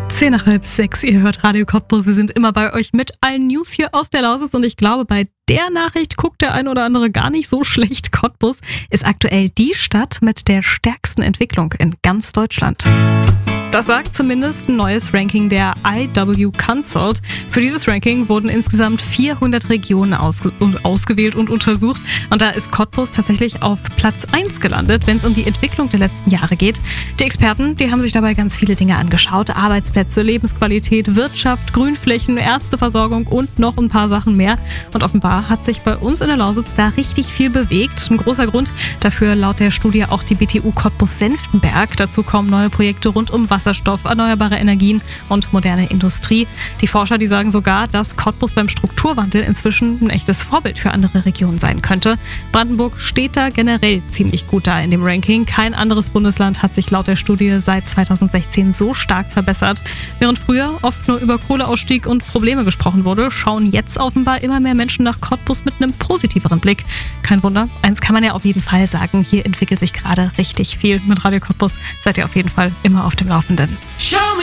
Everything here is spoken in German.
5:10, ihr hört Radio Cottbus. Wir sind immer bei euch mit allen News hier aus der Lausitz und ich glaube, bei der Nachricht guckt der ein oder andere gar nicht so schlecht. Cottbus ist aktuell die Stadt mit der stärksten Entwicklung in ganz Deutschland. Das sagt zumindest ein neues Ranking der IW Consult. Für dieses Ranking wurden insgesamt 400 Regionen ausgewählt und untersucht. Und da ist Cottbus tatsächlich auf Platz 1 gelandet, wenn es um die Entwicklung der letzten Jahre geht. Die Experten, die haben sich dabei ganz viele Dinge angeschaut. Arbeitsplätze, Lebensqualität, Wirtschaft, Grünflächen, Ärzteversorgung und noch ein paar Sachen mehr. Und offenbar hat sich bei uns in der Lausitz da richtig viel bewegt. Ein großer Grund dafür laut der Studie auch die BTU Cottbus-Senftenberg. Dazu kommen neue Projekte rund um Wasserstoff, erneuerbare Energien und moderne Industrie. Die Forscher, die sagen sogar, dass Cottbus beim Strukturwandel inzwischen ein echtes Vorbild für andere Regionen sein könnte. Brandenburg steht da generell ziemlich gut da in dem Ranking. Kein anderes Bundesland hat sich laut der Studie seit 2016 so stark verbessert. Während früher oft nur über Kohleausstieg und Probleme gesprochen wurde, schauen jetzt offenbar immer mehr Menschen nach Cottbus mit einem positiveren Blick. Kein Wunder, eins kann man ja auf jeden Fall sagen, hier entwickelt sich gerade richtig viel. Mit Radio Cottbus seid ihr auf jeden Fall immer auf dem Laufenden.